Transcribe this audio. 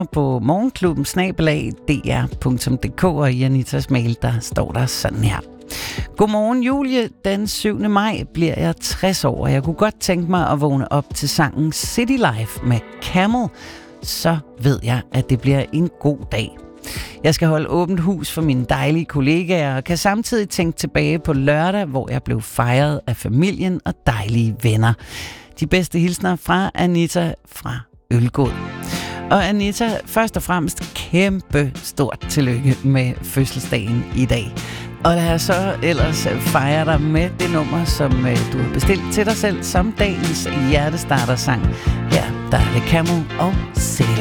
på morgenklubben @dr.dk, og i Anitas mail, der står der sådan her. Godmorgen Julie, den 7. maj bliver jeg 60 år, og jeg kunne godt tænke mig at vågne op til sangen City Life med Camel. Så ved jeg, at det bliver en god dag. Jeg skal holde åbent hus for mine dejlige kollegaer, og kan samtidig tænke tilbage på lørdag, hvor jeg blev fejret af familien og dejlige venner. De bedste hilsner fra Anita fra Ølgod. Og Anita, først og fremmest kæmpe stort tillykke med fødselsdagen i dag. Og lad os så ellers fejre dig med det nummer, som du har bestilt til dig selv som dagens hjertestartersang. Her der er det Camel og City Life.